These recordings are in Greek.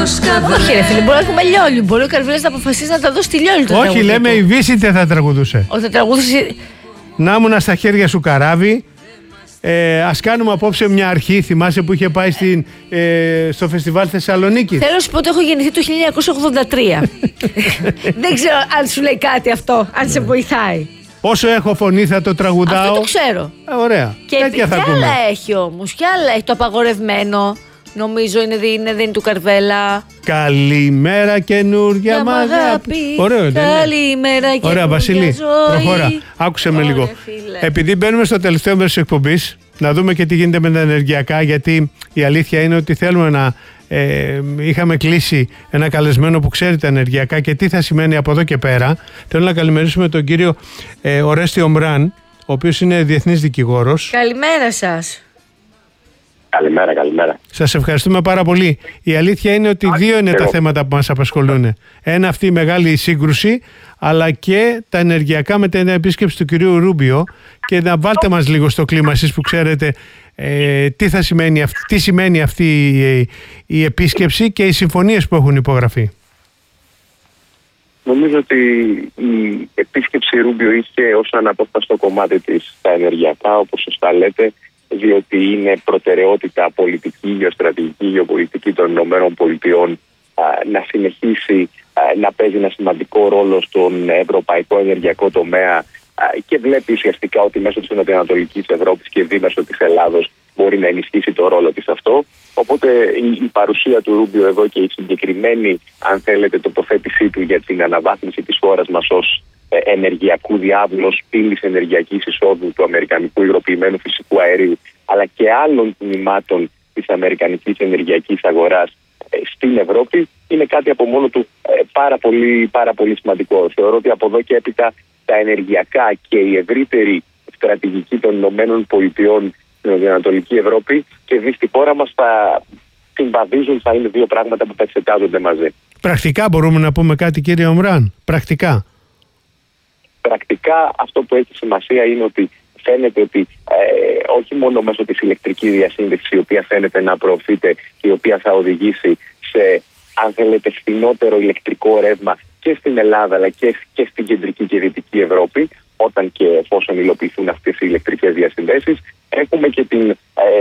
Όχι, ρε φίλε, μπορεί να έχουμε Λιόλιο. Μπορεί ο Καρβέλας να αποφασίσει να τα δώσει τη Λιόλιο. Όχι, λέμε η Βύσσιτε θα τραγουδούσε. Ότι θα τραγουδούσε. Να ήμουν στα χέρια σου καράβι. Ας κάνουμε απόψε μια αρχή. Θυμάσαι που είχε πάει στο φεστιβάλ Θεσσαλονίκη. Θέλω να σου πω ότι έχω γεννηθεί το 1983. Δεν ξέρω αν σου λέει κάτι αυτό, αν σε βοηθάει. Όσο έχω φωνή θα το τραγουδάω. Αυτό το ξέρω. Ωραία. Και τέτοια θα ακούμε. άλλα έχει όμως. Και άλλα έχει. Το απαγορευμένο. Νομίζω δεν είναι του Καρβέλα. Καλημέρα καινούρια μ' αγάπη. Ωραίο, Καλημέρα καινούρια. Ωραία, Βασίλη, ζωή. προχώρα. Άκουσε με λίγο. Φίλε. Επειδή μπαίνουμε στο τελευταίο μέρος της εκπομπής, να δούμε και τι γίνεται με τα ενεργειακά, γιατί η αλήθεια είναι ότι θέλουμε να είχαμε κλείσει ένα καλεσμένο που ξέρει τα ενεργειακά και τι θα σημαίνει από εδώ και πέρα. Θέλω να καλημερίσουμε τον κύριο Ορέστη Ομράν, ο οποίος είναι διεθνής δικηγόρος. Καλημέρα σας. Καλημέρα. Σας ευχαριστούμε πάρα πολύ. Η αλήθεια είναι ότι δύο είναι τα θέματα που μας απασχολούν. Ένα, αυτή η μεγάλη σύγκρουση, αλλά και τα ενεργειακά με την επίσκεψη του κυρίου Ρούμπιο. Και να βάλτε μας λίγο στο κλίμα εσείς που ξέρετε τι σημαίνει αυτή η επίσκεψη και οι συμφωνίες που έχουν υπογραφεί. Νομίζω ότι η επίσκεψη Ρούμπιο είχε ως αναπόσπαστο κομμάτι της τα ενεργειακά, όπως σωστά λέτε, διότι είναι προτεραιότητα πολιτική, γεωστρατηγική, γεωπολιτική των ΗΠΑ να συνεχίσει να παίζει ένα σημαντικό ρόλο στον ευρωπαϊκό ενεργειακό τομέα και βλέπει ουσιαστικά ότι μέσω της Νοτιοανατολικής Ευρώπης και δι μέσω της Ελλάδος μπορεί να ενισχύσει το ρόλο της αυτό. Οπότε η παρουσία του Ρούμπιο εδώ και η συγκεκριμένη, αν θέλετε, τοποθέτησή του για την αναβάθμιση της χώρας μας ως ενεργειακού διάβλου, πύλης ενεργειακής εισόδου του αμερικανικού υγροποιημένου φυσικού αερίου, αλλά και άλλων τμήματων της αμερικανικής ενεργειακής αγοράς στην Ευρώπη, είναι κάτι από μόνο του πάρα πολύ σημαντικό. Θεωρώ ότι από εδώ και έπειτα τα ενεργειακά και η ευρύτερη στρατηγική των ΗΠΑ στην Ανατολική Ευρώπη και δει στη χώρα μας θα συμβαδίζουν, θα είναι δύο πράγματα που θα εξετάζονται μαζί. Πρακτικά μπορούμε να πούμε κάτι, κύριε Ομράν? Πρακτικά αυτό που έχει σημασία είναι ότι φαίνεται ότι όχι μόνο μέσω της ηλεκτρικής διασύνδεσης, η οποία φαίνεται να προωθείται και η οποία θα οδηγήσει σε, αν θέλετε, φθηνότερο ηλεκτρικό ρεύμα και στην Ελλάδα αλλά και στην κεντρική και δυτική Ευρώπη, όταν και εφόσον υλοποιηθούν αυτές οι ηλεκτρικές διασυνδέσεις. Έχουμε και την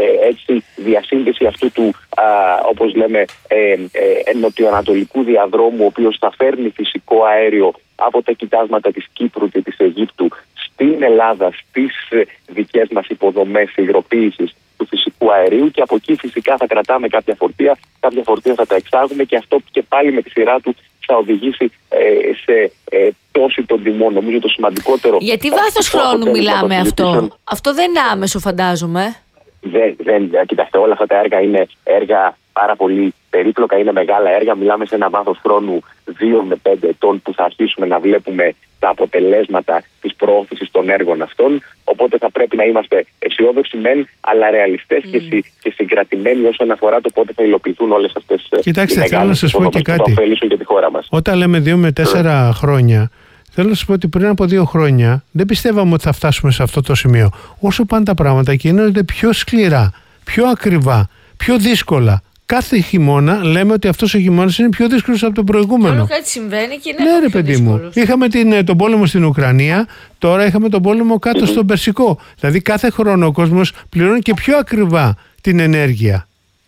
διασύνδεση αυτού του, όπως λέμε, νοτιοανατολικού διαδρόμου, ο οποίος θα φέρνει φυσικό αέριο από τα κοιτάσματα της Κύπρου και της Αιγύπτου στην Ελλάδα, στις δικές μας υποδομές υγροποίησης του φυσικού αερίου, και από εκεί φυσικά θα κρατάμε κάποια φορτία θα τα εξάγουμε, και αυτό και πάλι με τη σειρά του θα οδηγήσει σε πτώση των τιμών. Νομίζω το σημαντικότερο. Γιατί βάθος χρόνου μιλάμε αυτό? Αυτό δεν είναι άμεσο, φαντάζομαι. Κοιτάξτε, όλα αυτά τα έργα είναι έργα πάρα πολύ περίπλοκα, είναι μεγάλα έργα. Μιλάμε σε ένα βάθος χρόνου 2 με 5 ετών που θα αρχίσουμε να βλέπουμε τα αποτελέσματα της προώθησης των έργων αυτών. Οπότε θα πρέπει να είμαστε αισιόδοξοι μεν, αλλά ρεαλιστές και συγκρατημένοι όσον αφορά το πότε θα υλοποιηθούν όλες αυτές οι μεγάλες υποδομές που θα ωφελήσουν και τη χώρα μας. Όταν λέμε 2 με 4 χρόνια, θέλω να σας πω ότι πριν από 2 χρόνια δεν πιστεύαμε ότι θα φτάσουμε σε αυτό το σημείο. Όσο πάνε τα πράγματα και γίνονται πιο σκληρά, πιο ακριβά, πιο δύσκολα. Κάθε χειμώνα λέμε ότι αυτός ο χειμώνας είναι πιο δύσκολος από τον προηγούμενο. Όλο κάτι συμβαίνει και είναι ναι, ρε πιο παιδί δύσκολος. μου. Είχαμε τον πόλεμο στην Ουκρανία, τώρα είχαμε τον πόλεμο κάτω στον Περσικό. Δηλαδή κάθε χρόνο ο κόσμος πληρώνει και πιο ακριβά την ενέργεια.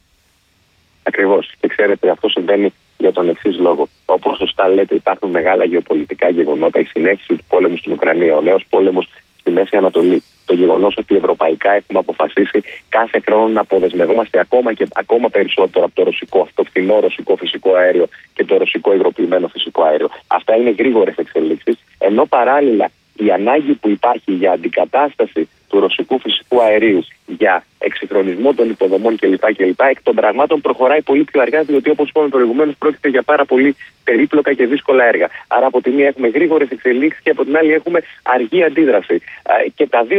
Ακριβώς. Και ξέρετε, αυτό συμβαίνει για τον εξής λόγο. Όπως σωστά λέτε, υπάρχουν μεγάλα γεωπολιτικά γεγονότα. Η συνέχιση του πόλεμου στην Ουκρανία, ο νέος πόλεμος στη Μέση Ανατολή, το γεγονός ότι ευρωπαϊκά έχουμε αποφασίσει κάθε χρόνο να αποδεσμευόμαστε ακόμα περισσότερο από το ρωσικό, αυτό φθηνό ρωσικό φυσικό αέριο και το ρωσικό υγροποιημένο φυσικό αέριο. Αυτά είναι γρήγορες εξελίξεις, ενώ παράλληλα η ανάγκη που υπάρχει για αντικατάσταση του ρωσικού φυσικού αερίου, για εξυγχρονισμό των υποδομών κλπ. Εκ των πραγμάτων προχωράει πολύ πιο αργά, διότι όπως είπαμε προηγουμένως πρόκειται για πάρα πολύ περίπλοκα και δύσκολα έργα. Άρα από τη μία έχουμε γρήγορες εξελίξεις και από την άλλη έχουμε αργή αντίδραση. Και τα δύο